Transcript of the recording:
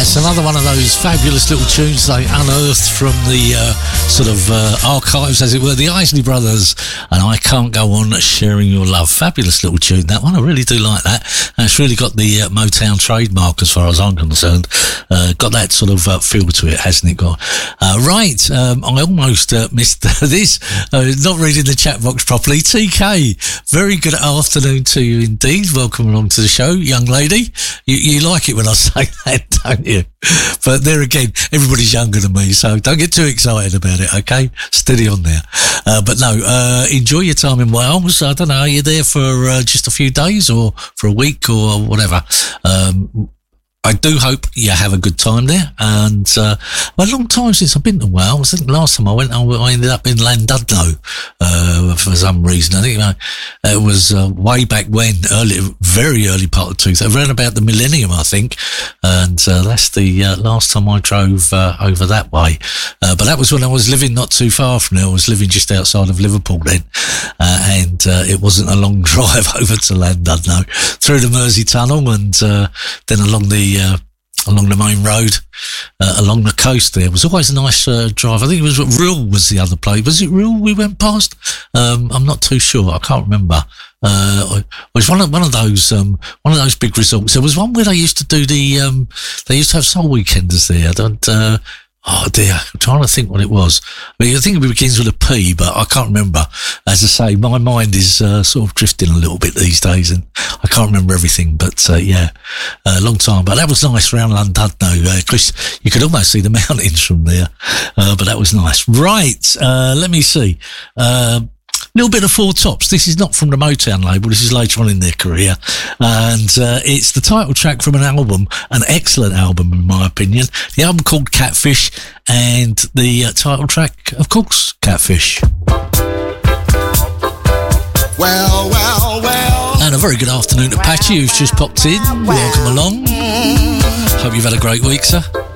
Another one of those fabulous little tunes they unearthed from the archives, as it were, the Isley Brothers, and I Can't Go On Sharing Your Love. Fabulous little tune, that one. I really do like that. And it's really got the Motown trademark as far as I'm concerned. Got that sort of feel to it, hasn't it got? Right, I almost missed this. Not reading the chat box properly. TK, very good afternoon to you indeed. Welcome along to the show, young lady. You like it when I say that, don't you? But there again, everybody's younger than me, so don't get too excited about it, okay? Steady on there. But no, enjoy your time in Wales. I don't know, are you there for just a few days or for a week or whatever? I do hope you have a good time there. And, a long time since I've been to Wales. I think last time I went, I ended up in Llandudno, for some reason. I think it was way back when, very early part of 2000, around about the millennium, I think. And that's the last time I drove over that way. But that was when I was living not too far from there. I was living just outside of Liverpool then. And it wasn't a long drive over to Llandudno, through the Mersey Tunnel and then along the main road, along the coast there. It was always a nice drive. I think it was Rhyl was the other place. Was it Rhyl we went past? I'm not too sure. I can't remember. It was one of those big resorts. There was one where they used to do they used to have Soul Weekenders there. Oh dear, I'm trying to think what it was. I mean, I think it begins with a P, but I can't remember. As I say, my mind is sort of drifting a little bit these days, and I can't remember everything. But yeah, a long time. But that was nice around Llandudno. Chris, you could almost see the mountains from there. But that was nice. Right, let me see. Little bit of Four Tops. This is not from the Motown label. This is later on in their career. And it's the title track from an album, an excellent album in my opinion. The album called Catfish, and the title track, of course, Catfish. Well. And a very good afternoon to Patchy, who's just popped in. Welcome along. Hope you've had a great week, sir.